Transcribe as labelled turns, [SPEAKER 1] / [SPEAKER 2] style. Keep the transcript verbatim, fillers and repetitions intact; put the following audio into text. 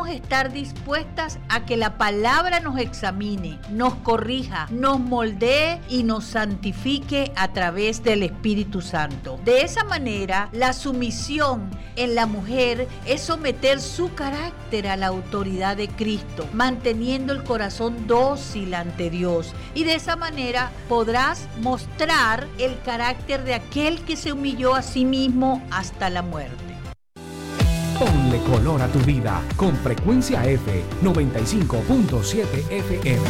[SPEAKER 1] debemos estar dispuestas a que la palabra nos examine, nos corrija, nos moldee y nos santifique a través del Espíritu Santo. De esa manera, la sumisión en la mujer es someter su carácter a la autoridad de Cristo, manteniendo el corazón dócil ante Dios. Y de esa manera podrás mostrar el carácter de aquel que se humilló a sí mismo hasta la muerte.
[SPEAKER 2] Ponle color a tu vida con Frecuencia F noventa y cinco punto siete F M.